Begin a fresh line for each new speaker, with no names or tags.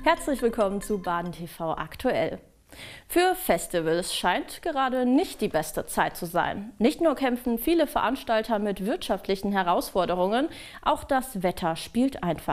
Herzlich willkommen zu Baden TV aktuell. Für Festivals scheint gerade nicht die beste Zeit zu sein. Nicht nur kämpfen viele Veranstalter mit wirtschaftlichen Herausforderungen, auch das Wetter spielt ein